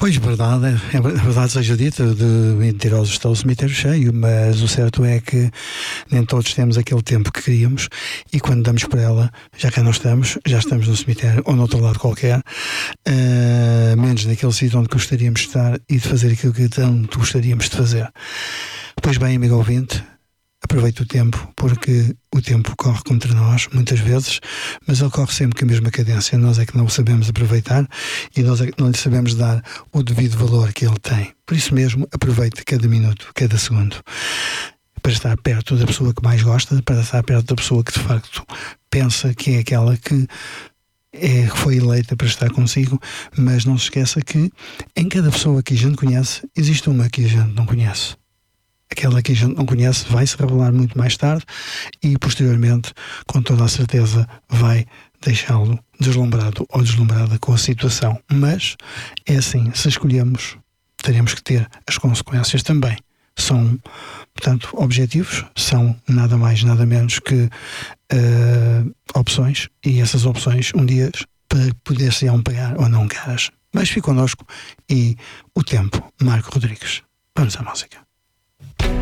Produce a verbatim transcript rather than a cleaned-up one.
Pois, verdade, é, é verdade seja dita, de mentirosos está o cemitério cheio, mas o certo é que nem todos temos aquele tempo que queríamos e quando damos por ela, já cá não estamos, já estamos no cemitério ou no outro lado qualquer, uh, menos naquele sítio onde gostaríamos de estar e de fazer aquilo que tanto gostaríamos de fazer. Pois bem, amigo ouvinte, aproveite o tempo, porque o tempo corre contra nós, muitas vezes, mas ele corre sempre com a mesma cadência. Nós é que não o sabemos aproveitar e nós é que não lhe sabemos dar o devido valor que ele tem. Por isso mesmo, aproveite cada minuto, cada segundo, para estar perto da pessoa que mais gosta, para estar perto da pessoa que de facto pensa que é aquela que é, foi eleita para estar consigo, mas não se esqueça que em cada pessoa que a gente conhece, existe uma que a gente não conhece. Aquela que a gente não conhece vai se revelar muito mais tarde e posteriormente, com toda a certeza, vai deixá-lo deslumbrado ou deslumbrada com a situação. Mas é assim, se escolhemos, teremos que ter as consequências também. São, portanto, objetivos, são nada mais, nada menos que uh, opções, e essas opções um dia poder-se-ão pagar ou não caras. Mas fique connosco e o tempo, Marco Rodrigues. Vamos à música.